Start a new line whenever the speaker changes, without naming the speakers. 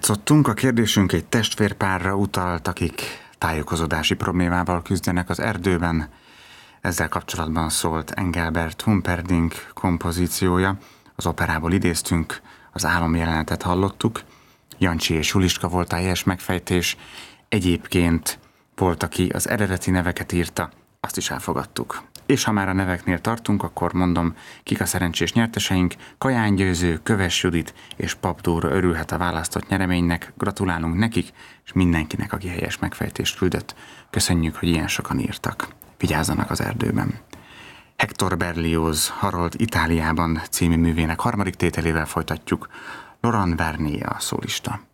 játszottunk. A kérdésünk egy testvérpárra utalt, akik tájékozódási problémával küzdenek az erdőben. Ezzel kapcsolatban szólt Engelbert Humperdinck kompozíciója. Az operából idéztünk, az álomjelenetet hallottuk. Jancsi és Juliska volt a helyes megfejtés. Egyébként volt, aki az eredeti neveket írta, azt is elfogadtuk. És ha már a neveknél tartunk, akkor mondom, kik a szerencsés nyerteseink. Kaján Győző, Köves Judit és Pap Dóra örülhet a választott nyereménynek. Gratulálunk nekik, és mindenkinek, aki helyes megfejtést küldött. Köszönjük, hogy ilyen sokan írtak. Vigyázzanak az erdőben. Hector Berlioz Harold Itáliában című művének harmadik tételével folytatjuk. Laurent Garnier a szólista.